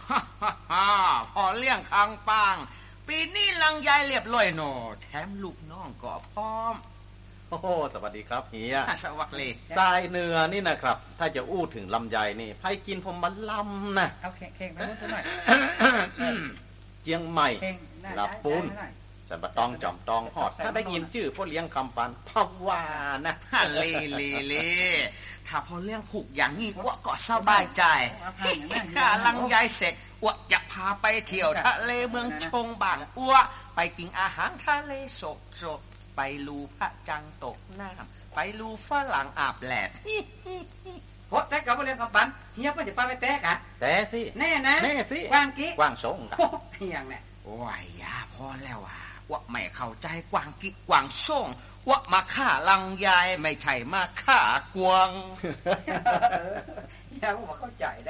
พอเลี้ยงคังปังปีนี้ลังยายเรียบร้อยหนอแถมลูกน้องก็พร้อมโอ้สวัสดีครับเฮียสวัสดีทรายเนื้อนี่นะครับถ้าจะอู้ถึงลำไยนี่ให้กินผมมันลำนะเอาเข่งไปพูดหน่อยเจียงใหม่ลาปูนสันปะตองจอมตองหอดถ้าได้ยินชื่อพ่อเลี้ยงคำปันพะว่านะเลถ้าพอเลี้ยงผูกอย่างนี้อ้วก็สบายใจถ้าลังยายเสร็จอ้วจะพาไปเที่ยวทะเลเมืองชงบางอ้วไปกินอาหารทะเลสดไปลูพระจังตกน้ำไปลูฝรั่งอาบแดดโอ้แต่กับพ่อเลี้ยงคำปันเฮียเพิ่นจะไปแต่กะแต่สิแน่นะแน่สิกว้างกี้กว้างสงกะอย่างเนี่ยโอ้ยยาพอแล้วว่าไม่เข้าใจกวางกิกวางส่งว่ามาฆ่าลังยายไม่ใช่มาฆ่ากวางอย่าว่าเข้าใจ